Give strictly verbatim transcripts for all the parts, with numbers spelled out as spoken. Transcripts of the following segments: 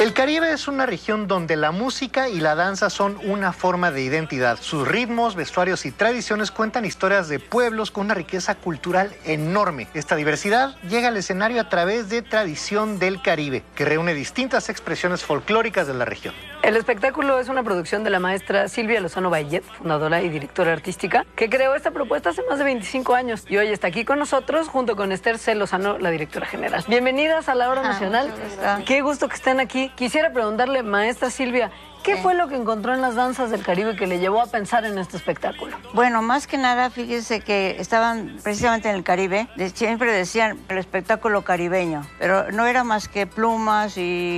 El Caribe es una región donde la música y la danza son una forma de identidad. Sus ritmos, vestuarios y tradiciones cuentan historias de pueblos con una riqueza cultural enorme. Esta diversidad llega al escenario a través de Tradición del Caribe, que reúne distintas expresiones folclóricas de la región. El espectáculo es una producción de la maestra Silvia Lozano Bayet, fundadora y directora artística, que creó esta propuesta hace más de veinticinco años y hoy está aquí con nosotros junto con Esther C. Lozano, la directora general. Bienvenidas a la Hora Nacional. Ah, Qué gusto que estén aquí. Quisiera preguntarle, maestra Silvia, ¿qué sí. fue lo que encontró en las danzas del Caribe que le llevó a pensar en este espectáculo? Bueno, más que nada, fíjese que estaban precisamente en el Caribe, siempre decían el espectáculo caribeño, pero no era más que plumas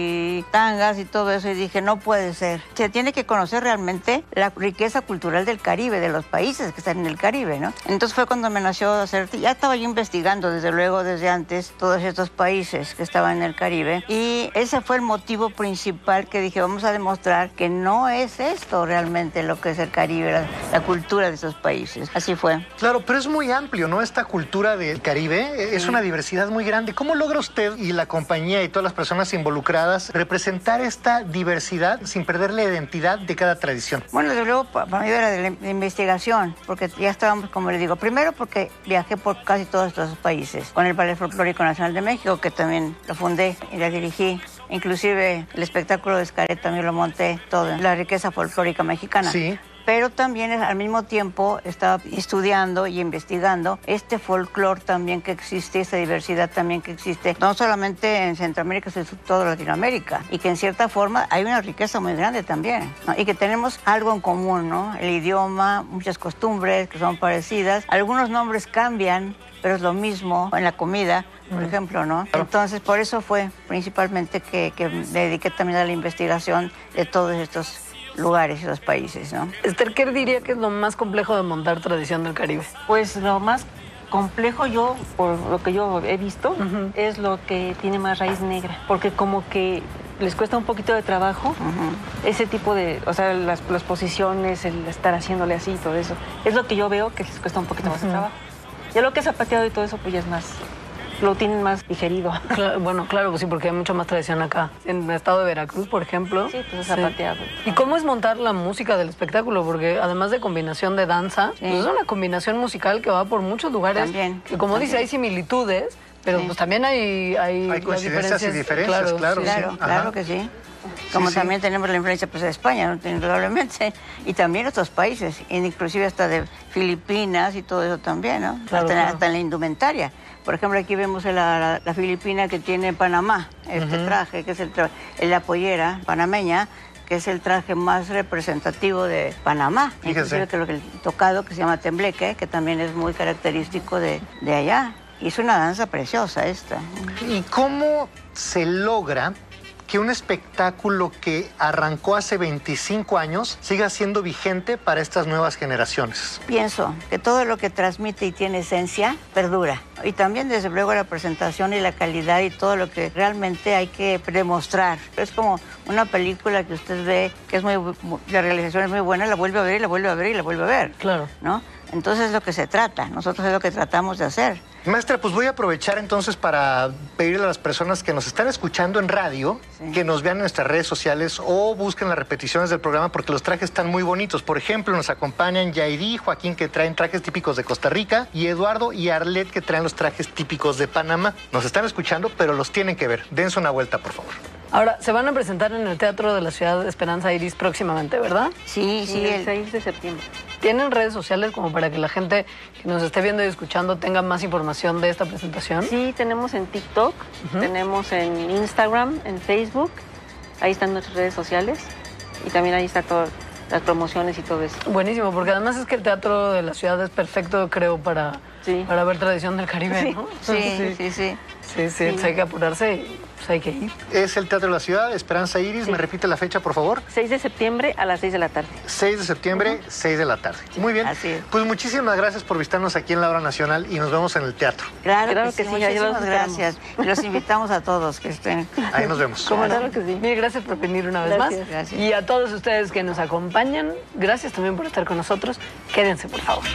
y tangas y todo eso, y dije, no puede ser. Se tiene que conocer realmente la riqueza cultural del Caribe, de los países que están en el Caribe, ¿no? Entonces fue cuando me nació hacer, ya estaba yo investigando desde luego, desde antes, todos estos países que estaban en el Caribe, y ese fue el motivo principal que dije, vamos a demostrar que no es esto realmente lo que es el Caribe, la, la cultura de esos países. Así fue. Claro, pero es muy amplio, ¿no? Esta cultura del Caribe es sí. una diversidad muy grande. ¿Cómo logra usted y la compañía y todas las personas involucradas representar esta diversidad sin perder la identidad de cada tradición? Bueno, desde luego, para mí era de la investigación, porque ya estábamos, como le digo, primero porque viajé por casi todos estos países, con el Ballet Folclórico Nacional de México, que también lo fundé y lo dirigí. Inclusive el espectáculo de Xcaret también lo monté, todo, la riqueza folclórica mexicana. Sí. Pero también al mismo tiempo estaba estudiando y investigando este folclore también que existe, esta diversidad también que existe, no solamente en Centroamérica, sino en toda Latinoamérica, y que en cierta forma hay una riqueza muy grande también, ¿no? Y que tenemos algo en común, ¿no? El idioma, muchas costumbres que son parecidas, algunos nombres cambian, pero es lo mismo en la comida, por mm. ejemplo, ¿no? Entonces, por eso fue principalmente que, que me dediqué también a la investigación de todos estos lugares y los países, ¿no? Esther, ¿qué diría que es lo más complejo de montar Tradición del Caribe? Pues lo más complejo, yo, por lo que yo he visto, uh-huh. es lo que tiene más raíz negra, porque como que les cuesta un poquito de trabajo, uh-huh. ese tipo de, o sea, las, las posiciones, el estar haciéndole así y todo eso, es lo que yo veo que les cuesta un poquito uh-huh. más de trabajo. Ya lo que es zapateado y todo eso, pues ya es más, lo tienen más digerido. Claro, bueno, claro, pues sí, porque hay mucha más tradición acá. En el estado de Veracruz, por ejemplo. Sí, pues es zapateado. Sí. ¿Y cómo es montar la música del espectáculo? Porque además de combinación de danza, sí. pues es una combinación musical que va por muchos lugares. También. Que como también. dice, hay similitudes, pero sí. pues también hay... Hay, hay coincidencias y diferencias, claro. claro. Sí, claro, sí. claro que sí. Como sí, también sí. tenemos la influencia pues, de España, ¿no? Indudablemente, y también otros países, inclusive hasta de Filipinas y todo eso también, ¿no? Claro, hasta, claro. hasta en la indumentaria. Por ejemplo, aquí vemos la, la, la filipina que tiene Panamá, este uh-huh. traje, que es el tra la pollera panameña, que es el traje más representativo de Panamá. Inclusive que lo que el tocado, que se llama tembleque, que también es muy característico de, de allá. Y es una danza preciosa esta. ¿Y cómo se logra que un espectáculo que arrancó hace veinticinco años siga siendo vigente para estas nuevas generaciones? Pienso que todo lo que transmite y tiene esencia perdura. Y también, desde luego, la presentación y la calidad y todo lo que realmente hay que demostrar. Es como una película que usted ve, que es muy, la realización es muy buena, la vuelve a ver y la vuelve a ver y la vuelve a ver. Claro. ¿No? Entonces es lo que se trata. Nosotros es lo que tratamos de hacer. Maestra, pues voy a aprovechar entonces para pedirle a las personas que nos están escuchando en radio, sí. que nos vean en nuestras redes sociales o busquen las repeticiones del programa porque los trajes están muy bonitos. Por ejemplo, nos acompañan Yairi, Joaquín, que traen trajes típicos de Costa Rica, y Eduardo y Arlet, que traen los trajes típicos de Panamá. Nos están escuchando, pero los tienen que ver. Dense una vuelta, por favor. Ahora, se van a presentar en el Teatro de la Ciudad de Esperanza Iris próximamente, ¿verdad? Sí, sí. sí el seis de septiembre. ¿Tienen redes sociales como para que la gente que nos esté viendo y escuchando tenga más información de esta presentación? Sí, tenemos en TikTok, uh-huh. tenemos en Instagram, en Facebook. Ahí están nuestras redes sociales y también ahí está todas las promociones y todo eso. Buenísimo, porque además es que el Teatro de la Ciudad es perfecto, creo, para, sí. para ver Tradición del Caribe, sí. ¿no? Sí, sí, sí. Sí, sí, sí, sí. Hay que apurarse y pues hay que ir. Es el Teatro de la Ciudad, Esperanza Iris. Sí. ¿Me repite la fecha, por favor? seis de septiembre a las seis de la tarde. seis de septiembre, uh-huh. seis de la tarde. Muy bien. Así es. Pues muchísimas gracias por visitarnos aquí en la Hora Nacional y nos vemos en el teatro. Claro, claro que, que sí, sí. Muchísimas gracias. Los invitamos a todos que estén. Ahí nos vemos. ¿Cómo claro no? que sí. Mil gracias por venir una vez gracias. más. Gracias. Y a todos ustedes que nos acompañan, gracias también por estar con nosotros. Quédense, por favor.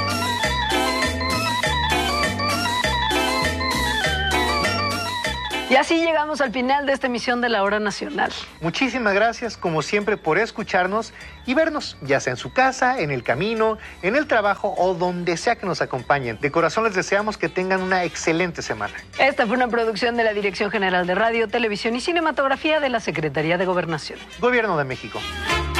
Y así llegamos al final de esta emisión de La Hora Nacional. Muchísimas gracias, como siempre, por escucharnos y vernos, ya sea en su casa, en el camino, en el trabajo o donde sea que nos acompañen. De corazón les deseamos que tengan una excelente semana. Esta fue una producción de la Dirección General de Radio, Televisión y Cinematografía de la Secretaría de Gobernación. Gobierno de México.